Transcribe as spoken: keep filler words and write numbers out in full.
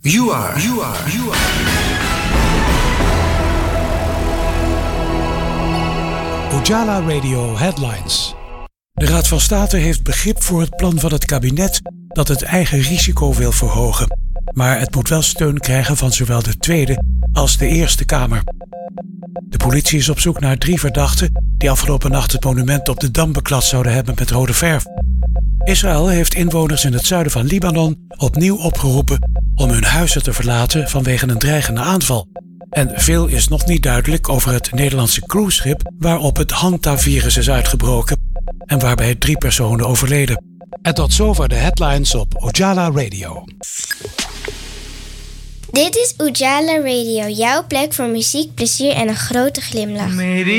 You are, you are, you are. Ujala Radio Headlines. De Raad van State heeft begrip voor het plan van het kabinet dat het eigen risico wil verhogen. Maar het moet wel steun krijgen van zowel de Tweede als de Eerste Kamer. De politie is op zoek naar drie verdachten die afgelopen nacht het monument op de Dam beklad zouden hebben met rode verf. Israël heeft inwoners in het zuiden van Libanon opnieuw opgeroepen om hun huizen te verlaten vanwege een dreigende aanval. En veel is nog niet duidelijk over het Nederlandse cruiseschip waarop het Hanta-virus is uitgebroken en waarbij drie personen overleden. En tot zover de headlines op Ujala Radio. Dit is Ujala Radio, jouw plek voor muziek, plezier en een grote glimlach.